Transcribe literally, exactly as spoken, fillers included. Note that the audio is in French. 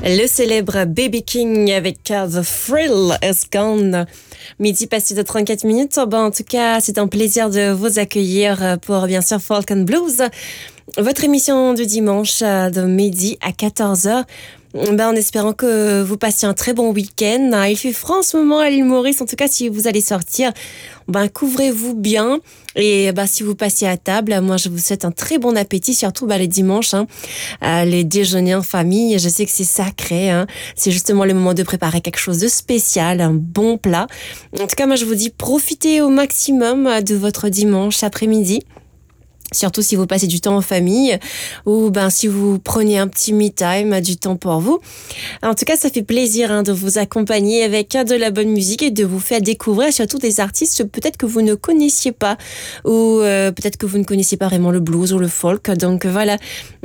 Le célèbre Baby King avec uh, The Thrill Is Gone. Midi passé de trente-quatre minutes. Ben, en tout cas, c'est un plaisir de vous accueillir pour, bien sûr, Folk and Blues. Votre émission du dimanche de midi à quatorze heures. Ben, en espérant que vous passiez un très bon week-end. Il fait froid en ce moment à l'île Maurice. En tout cas, si vous allez sortir, ben, couvrez-vous bien. Et ben, si vous passez à table, moi, je vous souhaite un très bon appétit, surtout ben, les dimanches, hein, euh, les déjeuners en famille. Je sais que c'est sacré. Hein. C'est justement le moment de préparer quelque chose de spécial, un bon plat. En tout cas, moi, je vous dis, profitez au maximum de votre dimanche après-midi. Surtout si vous passez du temps en famille ou ben si vous prenez un petit me time, du temps pour vous. En tout cas, ça fait plaisir hein, de vous accompagner avec de la bonne musique et de vous faire découvrir surtout des artistes peut-être que vous ne connaissiez pas ou euh, peut-être que vous ne connaissiez pas vraiment le blues ou le folk. Donc voilà.